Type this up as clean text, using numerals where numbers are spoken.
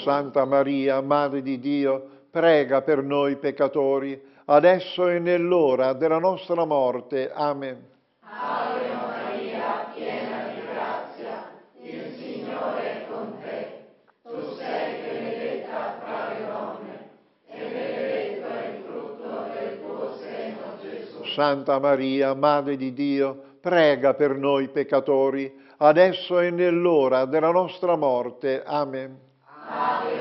Santa Maria, Madre di Dio, prega per noi peccatori, adesso e nell'ora della nostra morte. Amen. Ave Maria, piena di grazia, il Signore è con te. Tu sei benedetta fra le donne, e benedetto è il frutto del tuo seno, Gesù. Santa Maria, Madre di Dio, prega per noi peccatori, adesso e nell'ora della nostra morte. Amen. Ave